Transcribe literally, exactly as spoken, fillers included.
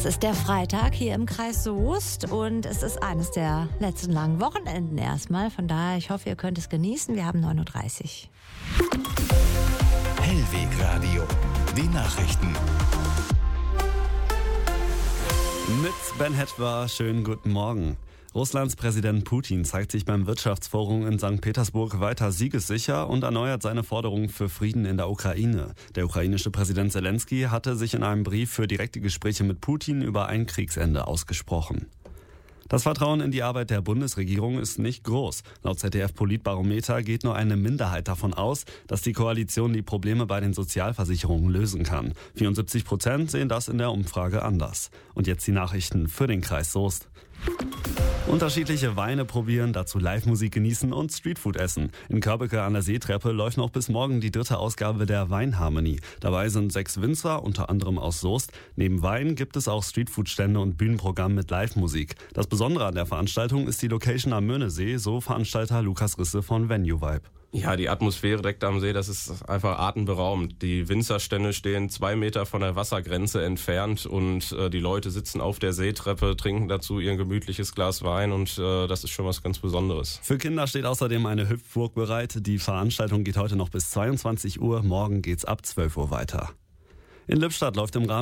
Es ist der Freitag hier im Kreis Soest und es ist eines der letzten langen Wochenenden erstmal. Von daher, ich hoffe, ihr könnt es genießen. Wir haben neun Uhr dreißig. Hellwegradio, die Nachrichten. Mit Ben Hetwer, schönen guten Morgen. Russlands Präsident Putin zeigt sich beim Wirtschaftsforum in Sankt Petersburg weiter siegessicher und erneuert seine Forderungen für Frieden in der Ukraine. Der ukrainische Präsident Zelensky hatte sich in einem Brief für direkte Gespräche mit Putin über ein Kriegsende ausgesprochen. Das Vertrauen in die Arbeit der Bundesregierung ist nicht groß. Laut Z D F-Politbarometer geht nur eine Minderheit davon aus, dass die Koalition die Probleme bei den Sozialversicherungen lösen kann. vierundsiebzig Prozent sehen das in der Umfrage anders. Und jetzt die Nachrichten für den Kreis Soest. Unterschiedliche Weine probieren, dazu Live-Musik genießen und Streetfood essen. In Körbeke an der Seetreppe läuft noch bis morgen die dritte Ausgabe der Weinharmonie. Dabei sind sechs Winzer, unter anderem aus Soest. Neben Wein gibt es auch Streetfood-Stände und Bühnenprogramm mit Live-Musik. Das Besondere an der Veranstaltung ist die Location am Möhnesee, so Veranstalter Lukas Risse von Venue Vibe. Ja, die Atmosphäre direkt am See, das ist einfach atemberaubend. Die Winzerstände stehen zwei Meter von der Wassergrenze entfernt und äh, die Leute sitzen auf der Seetreppe, trinken dazu ihr gemütliches Glas Wein und äh, das ist schon was ganz Besonderes. Für Kinder steht außerdem eine Hüpfburg bereit. Die Veranstaltung geht heute noch bis zweiundzwanzig Uhr, morgen geht's ab zwölf Uhr weiter. In Lippstadt läuft im Rahmen